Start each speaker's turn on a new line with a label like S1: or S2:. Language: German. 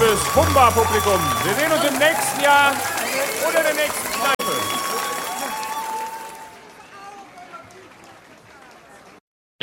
S1: liebes Humba-Publikum. Wir sehen uns im nächsten Jahr oder der nächsten Kneipe.